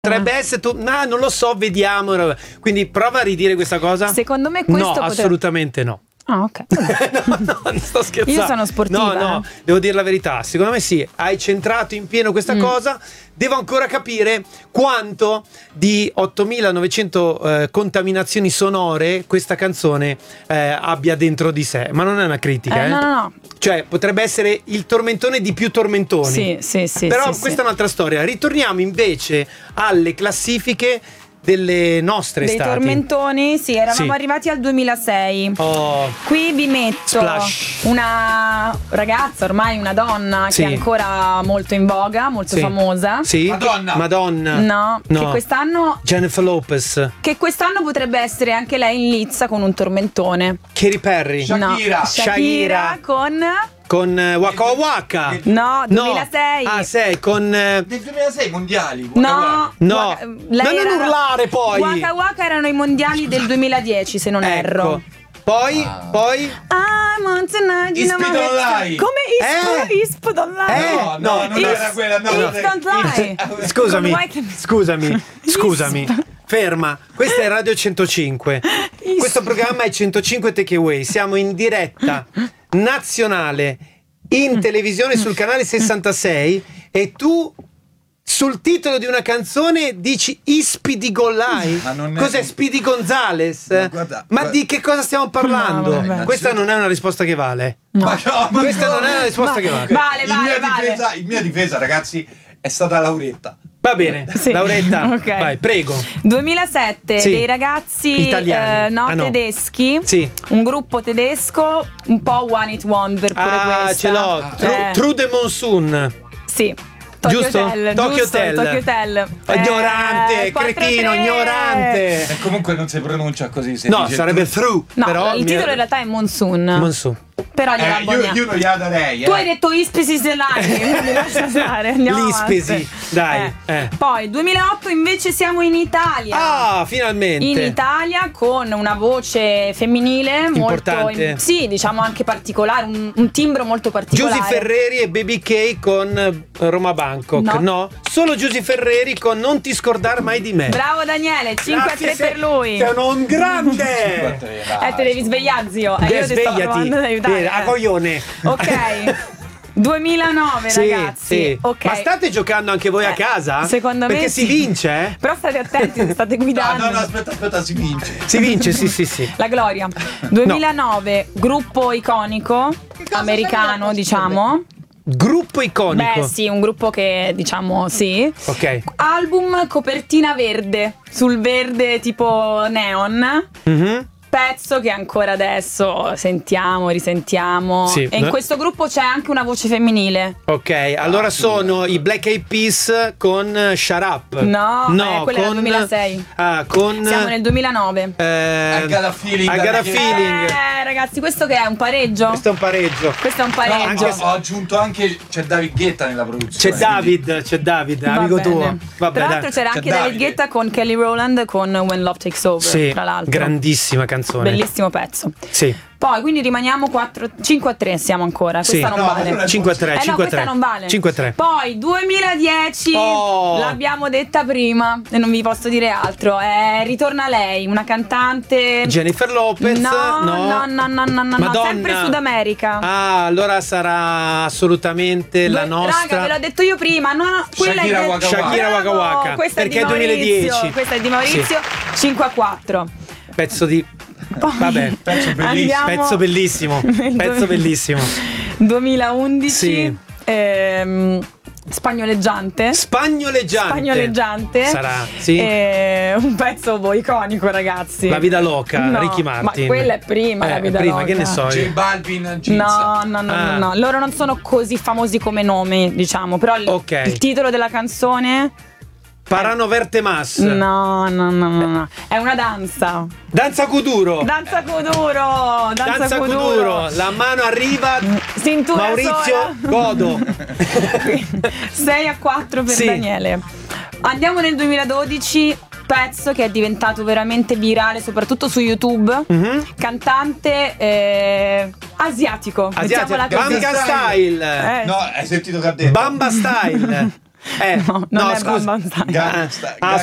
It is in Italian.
Potrebbe essere non lo so, vediamo. Quindi prova a ridire questa cosa. Secondo me questo no, assolutamente no. Ah, ok. no, sto scherzando. Io sono sportiva. No, devo dire la verità. Secondo me sì, hai centrato in pieno questa cosa. Devo ancora capire quanto di 8900 contaminazioni sonore questa canzone abbia dentro di sé. Ma non è una critica, No. Cioè, potrebbe essere il tormentone di più tormentoni. Sì. Però sì, questa è un'altra storia. Ritorniamo invece alle classifiche delle nostre dei estati. Tormentoni, sì, eravamo arrivati al 2006. Qui vi metto Splash. una ragazza, ormai una donna, che è ancora molto in voga, molto famosa. Sì. Madonna. No, che quest'anno Jennifer Lopez. Che quest'anno potrebbe essere anche lei in lizza con un tormentone. Katy Perry. Shakira con Waka Waka. No, 2006. Ah, sei con Del 2006 mondiali. No. Non urlare poi. Waka Waka erano i mondiali del 2010, se non erro. Poi I'm on tonight. Isp Don't Lie. Come Isp Don't Lie? No, non era quella. Isp Don't Lie. Scusami. Ferma, questa è Radio 105. Questo programma è 105 Takeaway. Siamo in diretta nazionale in televisione sul canale 66 e tu sul titolo di una canzone dici Speedy Golai. Cos'è Speedy Gonzales? Ma di che cosa stiamo parlando? Questa non è una risposta che vale. Questa non è una risposta che vale. Vale. In mia difesa, ragazzi, è stata Lauretta. Va bene, Lauretta, vai, prego. 2007, dei ragazzi italiani, tedeschi, un gruppo tedesco, un po' One It Wonder pure questa. Ce l'ho, True the Monsoon. Sì. Giusto? Tokyo Hotel. Ignorante, cretino, ignorante. E comunque non si pronuncia così. No, sarebbe Through. No, però il titolo in realtà è Monsoon. Però io non gliela darei. Tu hai detto Ispisi Selani, quindi lascia stare. L'Ispisi, dai. Poi 2008 invece siamo in Italia. Ah, finalmente. In Italia con una voce femminile importante. Molto sì, diciamo anche particolare, un timbro molto particolare. Giusy Ferreri e Baby K con Roma Bangkok. No? Solo Giusy Ferreri con Non ti scordar mai di me. Bravo Daniele, 5-3 per lui. Sei un grande. Te devi svegliare, zio. Io ti sto provando ad aiutare. A coglione. Ok. 2009 ragazzi. Sì. Okay. Ma state giocando anche voi a casa? Secondo me perché si vince, Però state attenti se state guidando. No, aspetta, si vince. Si vince, sì. La gloria. 2009, gruppo iconico americano, diciamo. Gruppo iconico. Beh, sì, un gruppo che diciamo sì. Ok. Album copertina verde, sul verde tipo neon. Pezzo che ancora adesso sentiamo, risentiamo. E in questo gruppo c'è anche una voce femminile. Ok, allora sono i Black Eyed Peas con Shut Up. No, quella è del 2006. Siamo nel 2009. I got a feeling. Ragazzi, questo che è? Un pareggio? Questo è un pareggio. Ho aggiunto anche c'è David Guetta nella produzione. C'è David, amico tuo. Vabbè, tra l'altro c'era anche David Guetta con Kelly Rowland con When Love Takes Over, tra l'altro. Grandissima canzone. Bellissimo pezzo. Sì. Poi quindi rimaniamo 5-3 siamo ancora. Questa non vale. 5-3. No, questa non vale. 5-3. Poi 2010 l'abbiamo detta prima e non vi posso dire altro. Ritorna lei, una cantante. Jennifer Lopez. No, sempre Sud America. Ah, allora sarà assolutamente la nostra. Raga, ve l'ho detto io prima. No, quella Shakira Waka Waka. Questa perché è di Maurizio. 2010. Questa è di Maurizio. 5-4. Pezzo di vabbè, pezzo bellissimo. 2011 Spagnoleggiante sarà un pezzo iconico, ragazzi. La Vida Loca, Ricky Martin. Ma quella è prima, La Vida Loca. Che ne so io. J Balvin, no, loro non sono così famosi come nomi, diciamo, però il titolo della canzone Parano Verte Mas. No. È una danza. Danza Kuduro. Danza Kuduro. La mano arriva. Cintura Maurizio sola. Godo. 6-4 per Daniele. Andiamo nel 2012. Pezzo che è diventato veramente virale soprattutto su YouTube. Cantante asiatico. Bamba Style. No, hai sentito che ha detto? Bamba Style. No, non è scusa. Bam Bam Style.